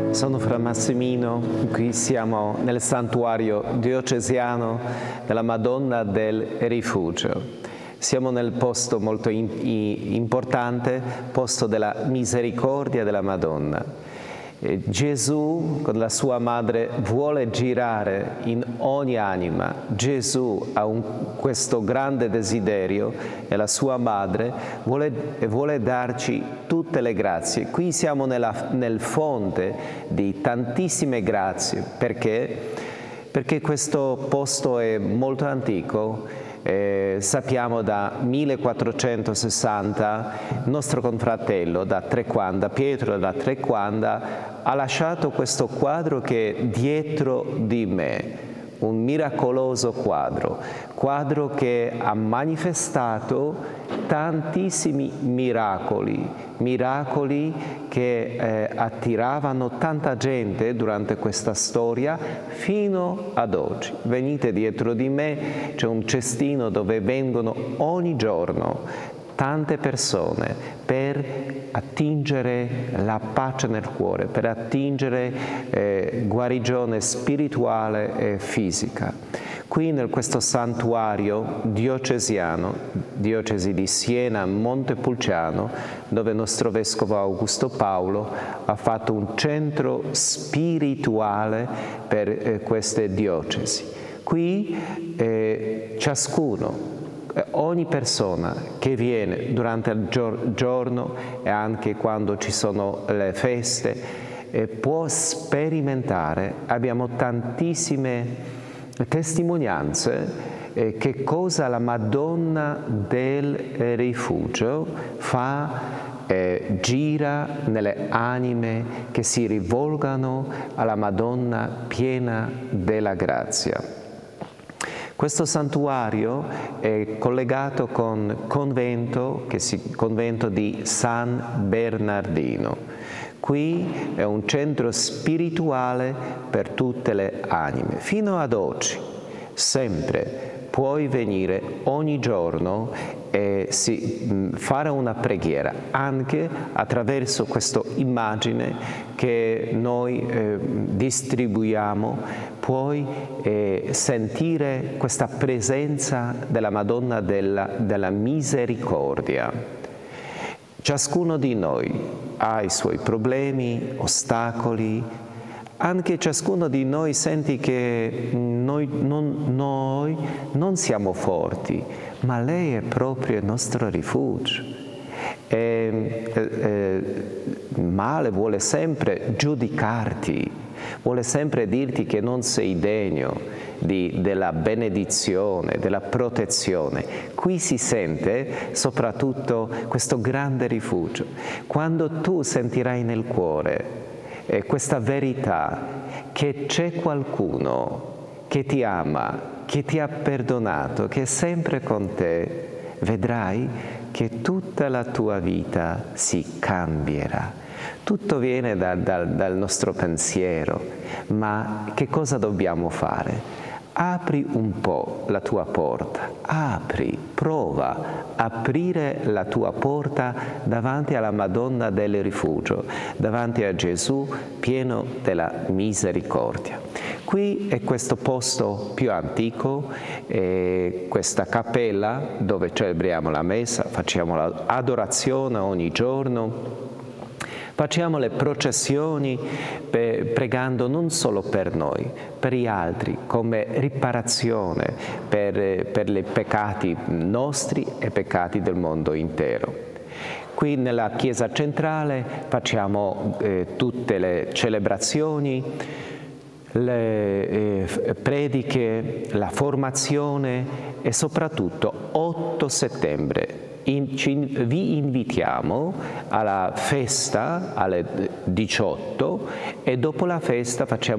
Sono Fra Massimino, qui siamo nel santuario diocesano della Madonna del Rifugio. Siamo nel posto molto importante, posto della misericordia della Madonna. Gesù con la sua madre vuole girare in ogni anima. Gesù ha questo grande desiderio e la sua madre vuole darci tutte le grazie. Qui siamo nel fonte di tantissime grazie. Perché questo posto è molto antico. Sappiamo da 1460 il nostro confratello da Trequanda, Pietro da Trequanda, ha lasciato questo quadro che è dietro di me, un miracoloso quadro che ha manifestato tantissimi miracoli che attiravano tanta gente durante questa storia fino ad oggi. Venite dietro di me, c'è un cestino dove vengono ogni giorno tante persone per attingere la pace nel cuore, per attingere guarigione spirituale e fisica. Qui in questo santuario diocesano, diocesi di Siena, Montepulciano, dove il nostro vescovo Augusto Paolo ha fatto un centro spirituale per queste diocesi. Qui ciascuno, ogni persona che viene durante il giorno e anche quando ci sono le feste può sperimentare, abbiamo tantissime testimonianze che cosa la Madonna del Rifugio fa, gira nelle anime che si rivolgano alla Madonna piena della grazia. Questo santuario è collegato con convento di San Bernardino. Qui è un centro spirituale per tutte le anime. Fino ad oggi, sempre puoi venire ogni giorno e fare una preghiera, anche attraverso questa immagine che noi distribuiamo. Puoi sentire questa presenza della Madonna della Misericordia. Ciascuno di noi ha i suoi problemi, ostacoli, anche ciascuno di noi senti che noi non siamo forti, ma lei è proprio il nostro rifugio. Male vuole sempre giudicarti, vuole sempre dirti che non sei degno della benedizione, della protezione. Qui si sente soprattutto questo grande rifugio. Quando tu sentirai nel cuore questa verità che c'è qualcuno che ti ama, che ti ha perdonato, che è sempre con te, vedrai che tutta la tua vita si cambierà. Tutto viene dal nostro pensiero, ma che cosa dobbiamo fare? Apri un po' la tua porta, prova a aprire la tua porta davanti alla Madonna del Rifugio, davanti a Gesù pieno della misericordia. Qui è questo posto più antico, questa cappella dove celebriamo la messa, facciamo l'adorazione ogni giorno. Facciamo le processioni pregando non solo per noi, per gli altri, come riparazione per i peccati nostri e peccati del mondo intero. Qui nella chiesa centrale facciamo tutte le celebrazioni, le prediche, la formazione e soprattutto 8 settembre. Vi invitiamo alla festa alle 18 e dopo la festa facciamo